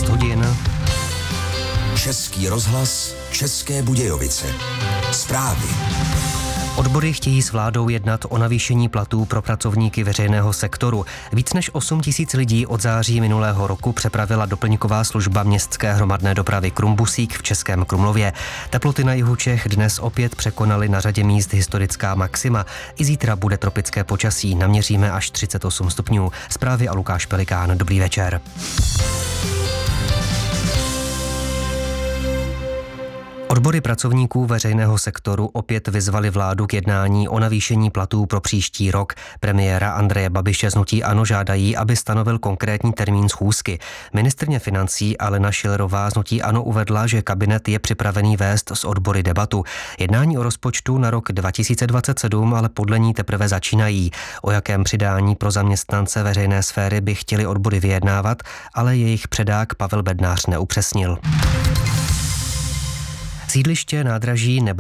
11 hodin. Český rozhlas, České Budějovice. Zprávy. Odbory chtějí s vládou jednat o navýšení platů pro pracovníky veřejného sektoru. Víc než 8 000 lidí od září minulého roku přepravila doplňková služba městské hromadné dopravy Krumbusík v Českém Krumlově. Teploty na jihu Čech dnes opět překonaly na řadě míst historická maxima. I zítra bude tropické počasí, naměříme až 38 stupňů. Zprávy a Lukáš Pelikán. Dobrý večer. Odbory pracovníků veřejného sektoru opět vyzvali vládu k jednání o navýšení platů pro příští rok. Premiéra Andreje Babiše z hnutí ANO žádají, aby stanovil konkrétní termín schůzky. Ministryně financí Alena Schillerová z hnutí ANO uvedla, že kabinet je připravený vést s odbory debatu. Jednání o rozpočtu na rok 2027 ale podle ní teprve začínají. O jakém přidání pro zaměstnance veřejné sféry by chtěli odbory vyjednávat, ale jejich předák Pavel Bednář neupřesnil. Sídliště, nádraží nebo